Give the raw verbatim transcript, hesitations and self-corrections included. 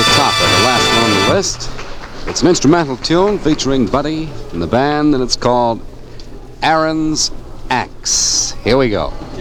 the top of the last one on the list. It's an instrumental tune featuring Buddy and the band, and it's called Aaron's Axe. Here we go.